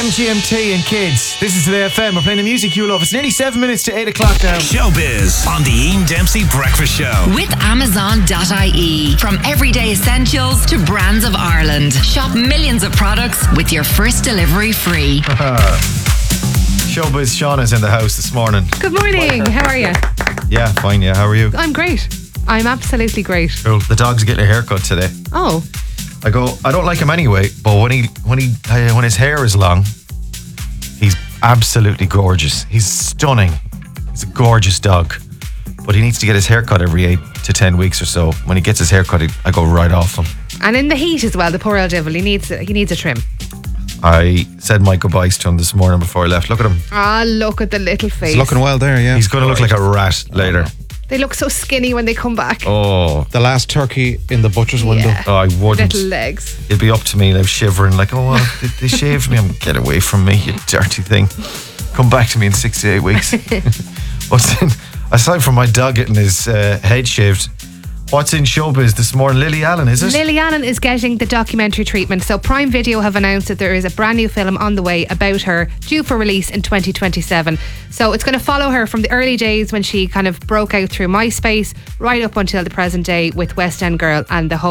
MGMT and Kids. This is the FM. We're playing the music you love. It's nearly 7 minutes to 8 o'clock now. Showbiz on the Ian Dempsey Breakfast Show. With Amazon.ie. From everyday essentials to brands of Ireland. Shop millions of products with your first delivery free. Showbiz Shauna's in the house this morning. Good morning. How are you? Yeah, fine. Yeah, how are you? I'm great. I'm absolutely great. Cool. The dog's getting a haircut today. Oh. I don't like him anyway, but when his hair is long, he's absolutely gorgeous. He's stunning. He's a gorgeous dog. But he needs to get his hair cut every 8 to 10 weeks or so. When he gets his hair cut, I go right off him. And in the heat as well, the poor old devil, he needs a trim. I said my goodbyes to him this morning before I left. Look at him. Ah, look at the little face. He's looking well there, yeah. He's going to look like a rat later. They look so skinny when they come back. Oh. The last turkey in the butcher's window. Oh, I wouldn't. Little legs. It'd be up to me and I'm shivering like, oh, well, they shaved me. Get away from me, you dirty thing. Come back to me in 6 to 8 weeks. What's in, aside from my dog getting his head shaved, what's in showbiz this morning? Lily Allen, is it? Lily Allen is getting the documentary treatment. So Prime Video have announced that there is a brand new film on the way about her, due for release in 2027. So it's going to follow her from the early days when she kind of broke out through MySpace right up until the present day with West End Girl and the whole